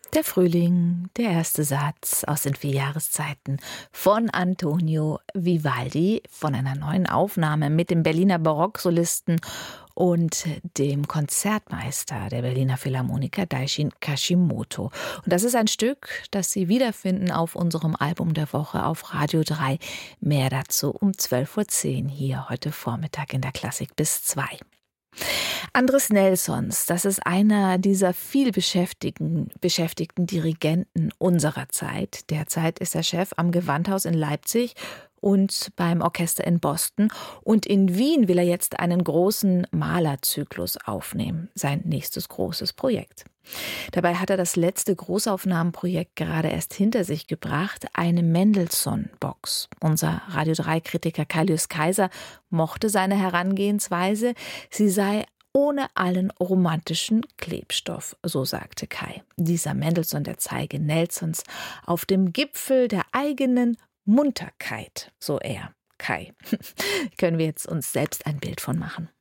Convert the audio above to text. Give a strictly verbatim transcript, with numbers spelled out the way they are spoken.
Der Frühling, der erste Satz aus den vier Jahreszeiten von Antonio Vivaldi, von einer neuen Aufnahme mit dem Berliner Barocksolisten und dem Konzertmeister der Berliner Philharmoniker Daishin Kashimoto. Und das ist ein Stück, das Sie wiederfinden auf unserem Album der Woche auf Radio drei. Mehr dazu um zwölf Uhr zehn hier heute Vormittag in der Klassik bis zwei. Andres Nelsons, das ist einer dieser viel beschäftigten, beschäftigten Dirigenten unserer Zeit. Derzeit ist er Chef am Gewandhaus in Leipzig und beim Orchester in Boston. Und in Wien will er jetzt einen großen Malerzyklus aufnehmen, sein nächstes großes Projekt. Dabei hat er das letzte Großaufnahmenprojekt gerade erst hinter sich gebracht, eine Mendelssohn-Box. Unser Radio drei Kritiker Kaius Kaiser mochte seine Herangehensweise. Sie sei ohne allen romantischen Klebstoff, so sagte Kai. Dieser Mendelssohn, der zeige Nelsons auf dem Gipfel der eigenen Munterkeit, so er. Kai. Können wir jetzt uns selbst ein Bild von machen.